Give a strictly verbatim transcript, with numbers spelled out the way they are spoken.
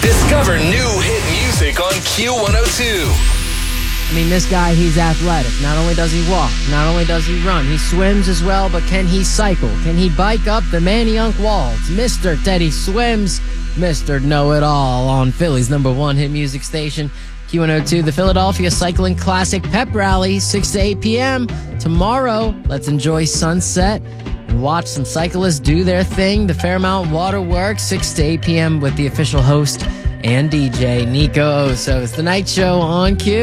Discover new hit music on Q one oh two. I mean, this guy, he's athletic. Not only does he walk, not only does he run, he swims as well, but can he cycle? Can he bike up the Manayunk Walls? Mister Teddy Swims, Mister Know-It-All on Philly's number one hit music station, Q one oh two, the Philadelphia Cycling Classic Pep Rally, six to eight p.m. Tomorrow, let's enjoy sunset and watch some cyclists do their thing. The Fairmount Waterworks, six to eight p.m. with the official host and D J, Nico Oso. It's the night show on Q.